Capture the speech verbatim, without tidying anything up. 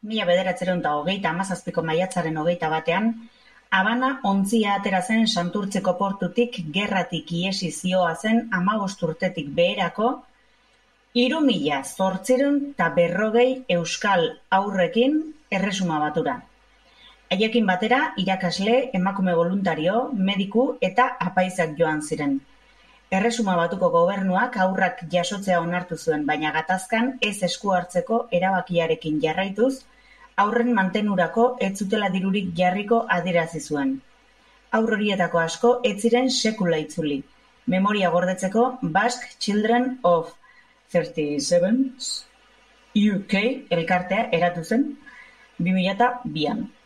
mila bederatziehun eta hogeita hamazazpiko maiatzaren hogeita batean, Habana ontzia atera zen Santurtziko portutik gerratik ihesi zihoazen hamabost urtetik beherako hiru mila zortziehun eta berrogei euskal haurrekin Erresuma Batura. Haiekin batera irakasle, emakume boluntario, mediku eta apaizak joan ziren. Erresuma Batuko gobernuak haurrak jasotzea onartu zuen, baina gatazkan ez esku hartzeko erabakiarekin jarraituz, haurren mantenurako ez zutela dirurik jarriko adierazi zuen. Haur horietako asko ez ziren sekula itzuli. Memoria gordetzeko Basque Children of thirty-seven U K elkartea eratu zen bi mila bian.